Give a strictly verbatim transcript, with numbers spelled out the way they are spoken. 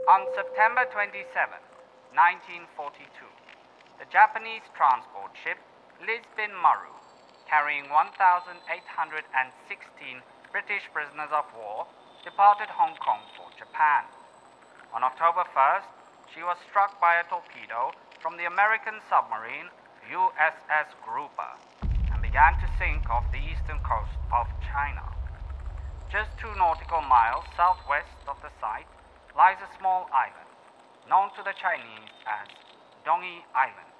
On September twenty-seventh, nineteen forty-two, the Japanese transport ship Lisbon Maru, carrying one thousand eight hundred sixteen British prisoners of war, departed Hong Kong for Japan. On October first, she was struck by a torpedo from the American submarine U S S Grouper and began to sink off the eastern coast of China. Just two nautical miles southwest of the site lies a small island, known to the Chinese as Dongi Island.